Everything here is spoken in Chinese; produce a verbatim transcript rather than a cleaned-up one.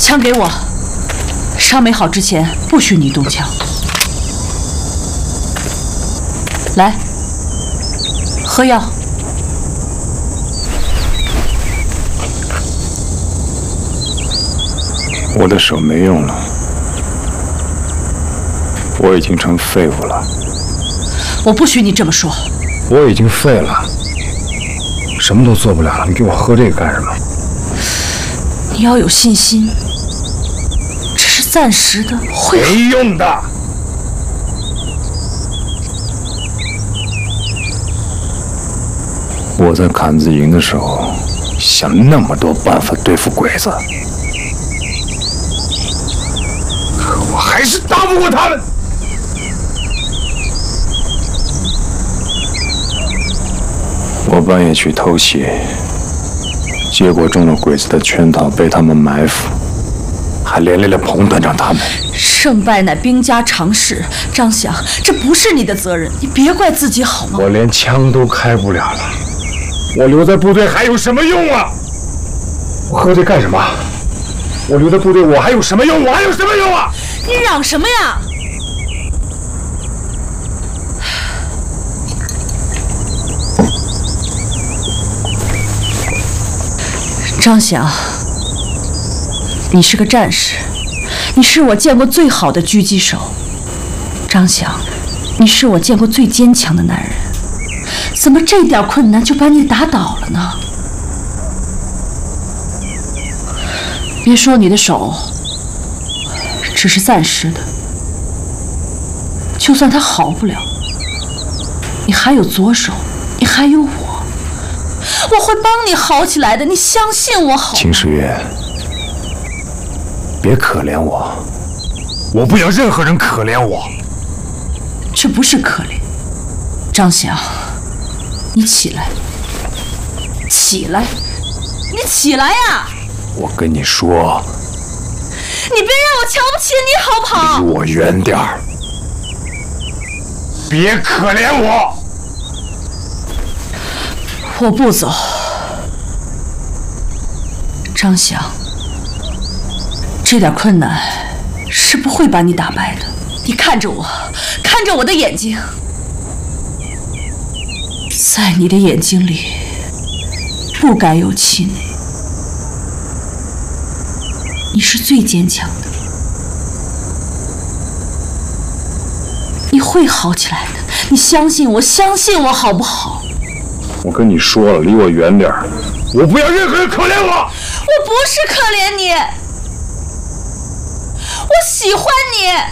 枪给我，伤没好之前不许你动枪。来，喝药。 我的手没用了，我已经成废物了。 我不许你这么说。 我已经废了，什么都做不了了，你给我喝这个干什么？ 你要有信心，这是暂时的，会没用的。我在坎子营的时候，想那么多办法对付鬼子，可我还是打不过他们。我半夜去偷血，结果中了鬼子的圈套，被他们埋伏，还连累了彭团长他们。 胜败乃兵家常事，张翔，这不是你的责任，你别怪自己好吗？ 我连枪都开不了了，我留在部队还有什么用啊？我喝这干什么？我留在部队我还有什么用？我还有什么用啊？ 你嚷什么呀？张翔，你是个战士，你是我见过最好的狙击手。张翔，你是我见过最坚强的男人，怎么这点困难就把你打倒了呢？别说你的手只是暂时的，就算它好不了，你还有左手，你还有我。我会帮你好起来的，你相信我好吗？ 秦时月，别可怜我，我不要任何人可怜我。 这不是可怜，张翔，你起来，起来，你起来呀！ 我跟你说， 你别让我瞧不起你好不好？ 离我远点儿，别可怜我。 我不走，张翔，这点困难是不会把你打败的。你看着我，看着我的眼睛，在你的眼睛里不该有气馁。你是最坚强的，你会好起来的。你相信我，相信我好不好？ 我跟你说了，离我远点儿，我不要任何人可怜我。 我不是可怜你，我喜欢你。